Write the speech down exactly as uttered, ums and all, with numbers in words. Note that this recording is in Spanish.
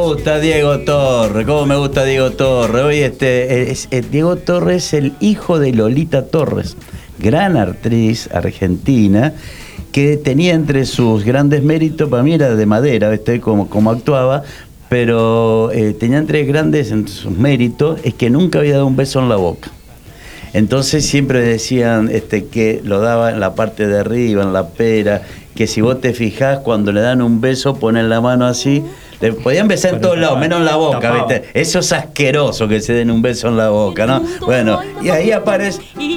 gusta Diego Torres, cómo me gusta Diego Torres. Hoy este, es, es, Diego Torres es el hijo de Lolita Torres, gran actriz argentina, que tenía entre sus grandes méritos, para mí era de madera, ¿viste? Como, como actuaba, pero eh, tenía entre grandes en sus méritos, es que nunca había dado un beso en la boca. Entonces siempre decían este, que lo daba en la parte de arriba, en la pera, que si vos te fijás, cuando le dan un beso, ponen la mano así. Le podían besar en todos lados, menos en la boca, ¿viste? Eso es asqueroso que se den un beso en la boca, ¿no? Bueno, y ahí aparece...